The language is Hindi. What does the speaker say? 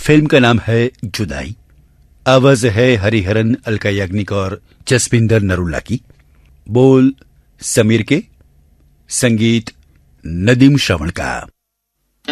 फिल्म का नाम है जुदाई। आवाज है हरिहरन, अलका याग्निक और जसविंदर नरूला की। बोल समीर के, संगीत नदीम श्रवण का।